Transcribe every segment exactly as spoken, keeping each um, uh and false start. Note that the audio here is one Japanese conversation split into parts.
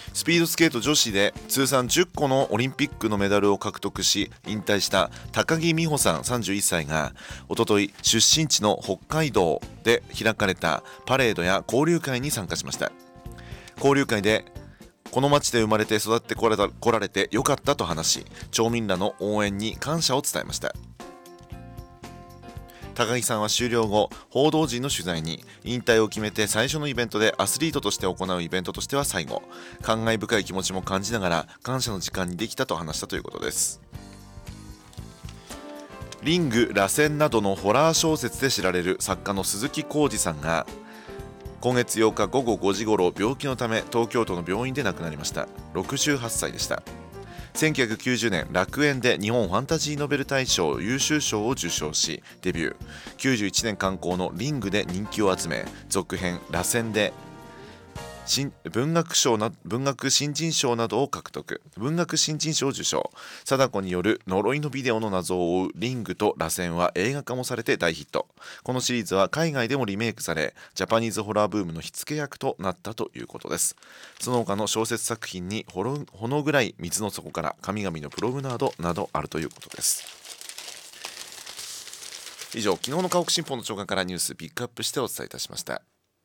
スピードスケート女子で通算じゅっこのオリンピックのメダルを獲得し引退した高木美帆さんさんじゅういっさいがおととい出身地の北海道で開かれたパレードや交流会に参加しました。交流会でこの町で生まれて育ってこられた、来られてよかったと話し、町民らの応援に感謝を伝えました。高木さんは終了後、報道陣の取材に引退を決めて最初のイベントでアスリートとして行うイベントとしては最後、感慨深い気持ちも感じながら感謝の時間にできたと話したということです。リング、螺旋などのホラー小説で知られる作家の鈴木浩二さんが今月ようかごごごじ頃、病気のため東京都の病院で亡くなりました。ろくじゅうはっさいでした。せんきゅうひゃくきゅうじゅうねん、楽園で日本ファンタジーノベル大賞優秀賞を受賞しデビュー。きゅうじゅういちねん刊行のリングで人気を集め、続編螺旋で新文学賞な文学新人賞などを獲得。文学新人賞を受賞。貞子による呪いのビデオの謎を追うリングと螺旋は映画化もされて大ヒット。このシリーズは海外でもリメイクされ、ジャパニーズホラーブームの火付け役となったということです。その他の小説作品にほのほの暗い水の底から、神々のプロムナードなどあるということです。以上、昨日の河北新報の長官からニュースピックアップしてお伝えいたしました。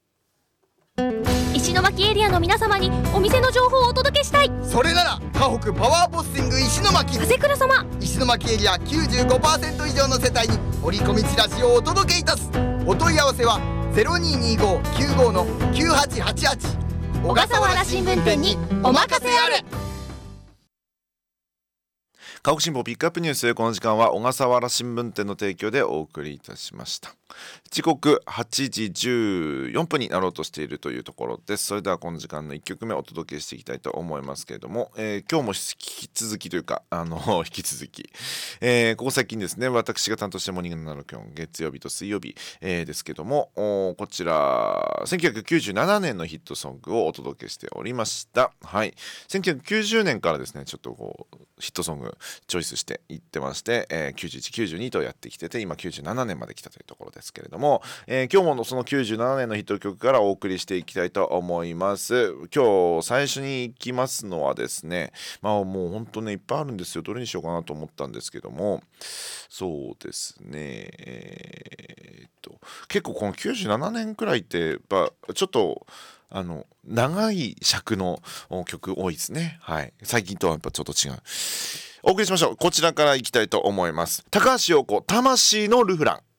石巻エリアの皆様にお店の情報をお届けしたい。 それなら河北パワーボッシング石巻。 風倉様、 石巻エリア きゅうじゅうごパーセント 以上の世帯に折り込みチラシをお届けいたす。お問い合わせは ゼロにーにーごーきゅうごのきゅうはちはちはち。 小笠原新聞店にお任せあれ。 河北新報ピックアップニュース、この時間は小笠原新聞店の提供でお送りいたしました。時刻はちじじゅうよんぷんになろうとしているというところです。それではこの時間のいっきょくめお届けしていきたいと思いますけれども、えー、今日も引き続きというかあの引き続き、えー、ここ最近ですね、私が担当してモーニングななじゅうきゅう月曜日と水曜日、えー、ですけども、こちらせんきゅうひゃくきゅうじゅうななねんのヒットソングをお届けしておりました。はい、せんきゅうひゃくきゅうじゅうねんからですね、ちょっとこうヒットソングチョイスしていってまして、えー、きゅうじゅういち、きゅうじゅうにとやってきてて、今きゅうじゅうななねんまで来たというところですけれども、えー、今日もそのきゅうじゅうななねんのヒット曲からお送りしていきたいと思います。今日最初に行きますのはですね、まあもう本当ねいっぱいあるんですよ。どれにしようかなと思ったんですけども、そうですね、えー、っと結構このきゅうじゅうななねんくらいってやっぱちょっとあの長い尺の曲多いですね。はい、最近とはやっぱちょっと違う。お送りしましょう。こちらからいきたいと思います。高橋洋子、魂のルフラン。